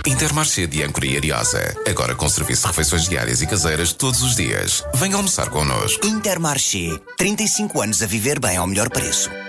Intermarché de Âncora e Ariosa. Agora com serviço de refeições diárias e caseiras todos os dias. Venha almoçar connosco. Intermarché. 35 anos a viver bem ao melhor preço.